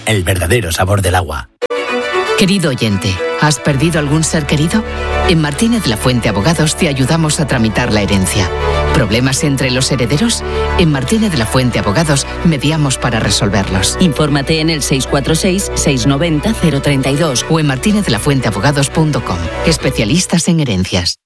el verdadero sabor del agua. Querido oyente, ¿has perdido algún ser querido? En Martínez La Fuente Abogados te ayudamos a tramitar la herencia. ¿Problemas entre los herederos? En Martínez La Fuente Abogados mediamos para resolverlos. Infórmate en el 646-690-032 o en martinezlafuenteabogados.com. Especialistas en herencias.